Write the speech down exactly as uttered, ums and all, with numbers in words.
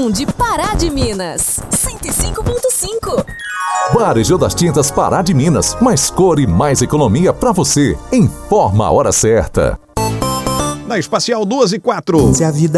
um de Pará de Minas. cento e cinco ponto cinco. Varejão das Tintas Pará de Minas. Mais cor e mais economia pra você. Informa a hora certa. Na Espacial duas e quatro. Se a vida